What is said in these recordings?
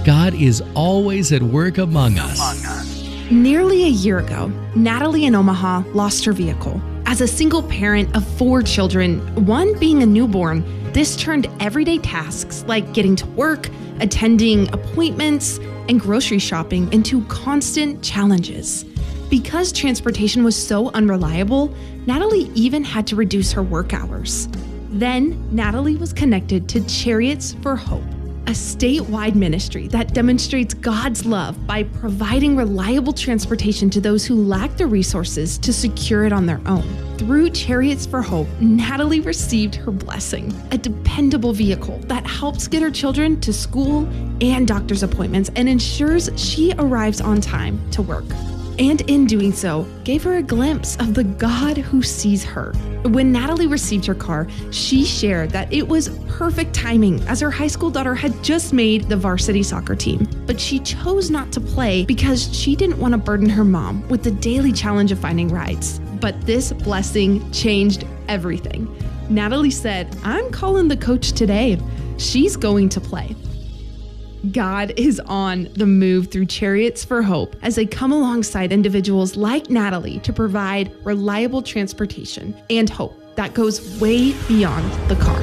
God is always at work among us. Nearly a year ago, Natalie in Omaha lost her vehicle. As a single parent of 4 children, one being a newborn, this turned everyday tasks like getting to work, attending appointments, and grocery shopping into constant challenges. Because transportation was so unreliable, Natalie even had to reduce her work hours. Then, Natalie was connected to Chariots for Hope, a statewide ministry that demonstrates God's love by providing reliable transportation to those who lack the resources to secure it on their own. Through Chariots for Hope, Natalie received her blessing, a dependable vehicle that helps get her children to school and doctor's appointments and ensures she arrives on time to work. And in doing so, gave her a glimpse of the God who sees her. When Natalie received her car, she shared that it was perfect timing as her high school daughter had just made the varsity soccer team. But she chose not to play because she didn't want to burden her mom with the daily challenge of finding rides. But this blessing changed everything. Natalie said, "I'm calling the coach today. She's going to play." God is on the move through Chariots for Hope as they come alongside individuals like Natalie to provide reliable transportation and hope that goes way beyond the car.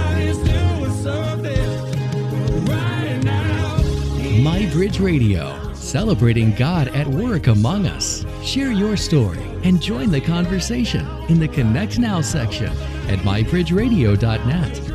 My Bridge Radio, celebrating God at work among us. Share your story and join the conversation in the Connect Now section at mybridgeradio.net.